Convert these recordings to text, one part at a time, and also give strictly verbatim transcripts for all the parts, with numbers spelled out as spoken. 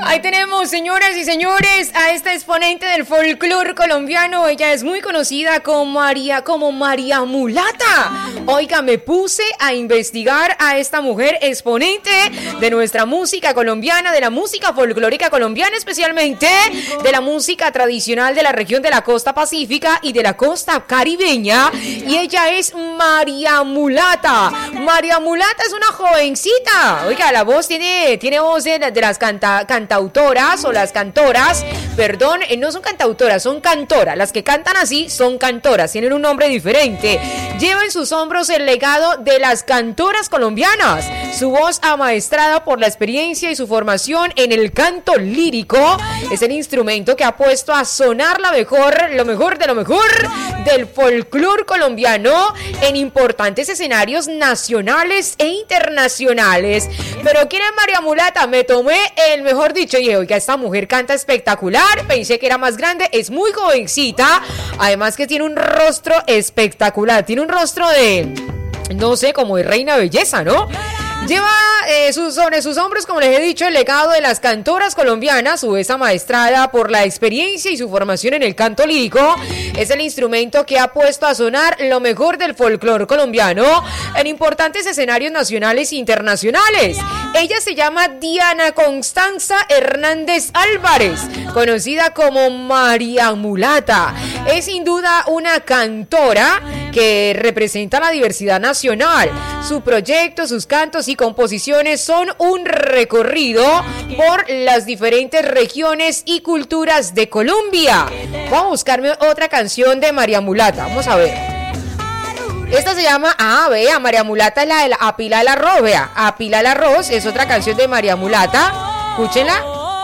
Ahí tenemos, señoras y señores, a esta exponente del folclore colombiano. Ella es muy conocida como María, como María Mulata. Oiga, me puse a investigar a esta mujer exponente de nuestra música colombiana, de la música folclórica colombiana, especialmente de la música tradicional de la región de la costa pacífica y de la costa caribeña. Y ella es María Mulata. María Mulata es una jovencita. Oiga, la voz tiene, tiene voz de, de las canta, cantautoras o las cantoras. Perdón, eh, no son cantautoras, son cantoras. Las que cantan así son cantoras, tienen un nombre diferente. Lleva en sus hombros el legado de las cantoras colombianas. Su voz amaestrada por la experiencia y su formación en el canto lírico es el instrumento que ha puesto a sonar la mejor, lo mejor de lo mejor del folclore colombiano en importantes escenarios nacionales e internacionales. Pero ¿quién es María Mulata? Me tomé el mejor dicho y dije, oiga, esta mujer canta espectacular. Pensé que era más grande, es muy jovencita. Además que tiene un rostro espectacular. Tiene un rostro de, no sé, como de reina belleza, ¿no? Lleva eh, sus, sobre sus hombros, como les he dicho, el legado de las cantoras colombianas. Su vez amaestrada por la experiencia y su formación en el canto lírico. Es el instrumento que ha puesto a sonar lo mejor del folclore colombiano en importantes escenarios nacionales e internacionales. Ella se llama Diana Constanza Hernández Álvarez, conocida como María Mulata. Es sin duda una cantora que representa la diversidad nacional. Su proyecto, sus cantos y composiciones son un recorrido por las diferentes regiones y culturas de Colombia. Vamos a buscarme otra canción de María Mulata. Vamos a ver. Esta se llama, ah, vea, María Mulata es la de la Apila el arroz, vea. Apila el arroz es otra canción de María Mulata. Escúchenla.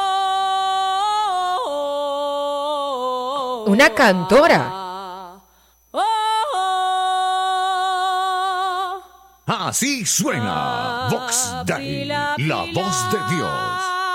Una cantora. Así suena Vox Day, la voz de Dios.